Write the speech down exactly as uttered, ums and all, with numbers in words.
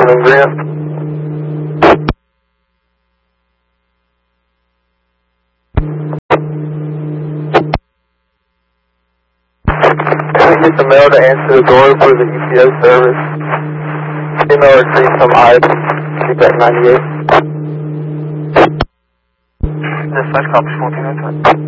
Northern Grant. Can we get the mail to answer the door for the E P O service? Email retrieve from I keep at ninety-eight. Dispatch copy fourteen oh two.